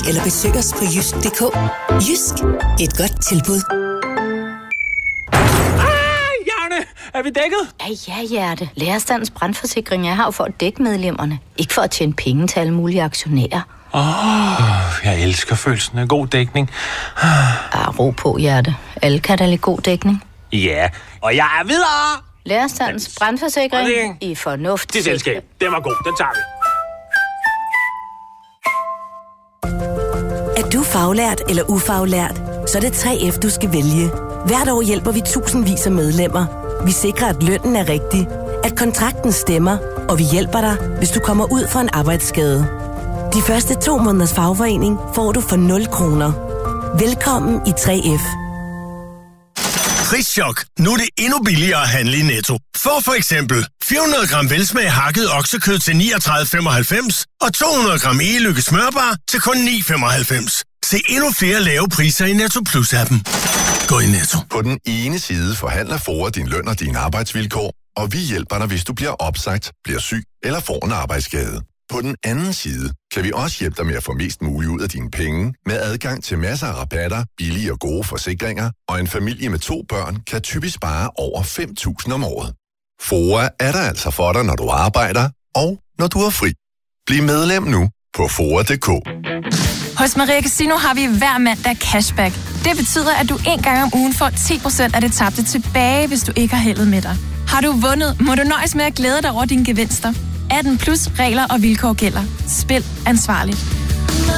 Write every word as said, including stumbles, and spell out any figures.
eller besøg os på jysk punktum d k. Jysk. Et godt tilbud. Er vi dækket? Ja, ja, hjerte. Lærerstandens brandforsikring er her jo for at dække medlemmerne. Ikke for at tjene penge til alle mulige aktionærer. Åh, oh, jeg elsker følelsen af god dækning. Ah, ro på, hjerte. Alle kan da lide god dækning. Ja, og jeg er videre! Lærerstandens brandforsikring i fornuft. Til selskab. Den var god, den tager vi. Er du faglært eller ufaglært, så er det tre F, du skal vælge. Hvert år hjælper vi tusindvis af medlemmer. Vi sikrer, at lønnen er rigtig, at kontrakten stemmer, og vi hjælper dig, hvis du kommer ud for en arbejdsskade. De første to måneders fagforening får du for nul kroner. Velkommen i tre F. Prischok. Nu er det endnu billigere at handle i Netto. Få for eksempel fire hundrede gram velsmag hakket oksekød til niogtredive femoghalvfems og to hundrede gram e-lykke smørbar til kun ni femoghalvfems. Se endnu flere lave priser i Netto Plus-appen. Gå i Netto. På den ene side forhandler FOA din løn og dine arbejdsvilkår, og vi hjælper dig, hvis du bliver opsagt, bliver syg eller får en arbejdsskade. På den anden side kan vi også hjælpe dig med at få mest muligt ud af dine penge, med adgang til masser af rabatter, billige og gode forsikringer, og en familie med to børn kan typisk spare over fem tusind om året. FOA er der altså for dig, når du arbejder, og når du er fri. Bliv medlem nu på F O A punktum d k. Hos Maria Casino har vi hver mandag cashback. Det betyder, at du en gang om ugen får ti procent af det tabte tilbage, hvis du ikke har heldet med dig. Har du vundet, må du nøjes med at glæde dig over dine gevinster. atten plus regler og vilkår gælder. Spil ansvarligt.